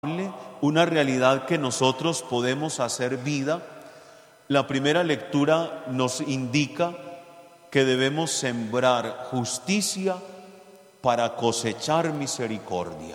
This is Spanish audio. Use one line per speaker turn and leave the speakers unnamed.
una realidad que nosotros podemos hacer vida. La primera lectura nos indica que debemos sembrar justicia para cosechar misericordia.